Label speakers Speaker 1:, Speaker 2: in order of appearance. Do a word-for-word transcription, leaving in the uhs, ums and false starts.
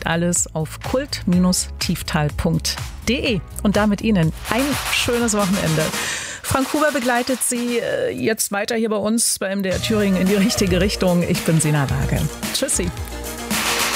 Speaker 1: Alles auf kult tieftal punkt de. Und damit Ihnen ein schönes Wochenende. Frank Huber begleitet Sie jetzt weiter hier bei uns beim M D R Thüringen in die richtige Richtung. Ich bin Sina Waage. Tschüssi.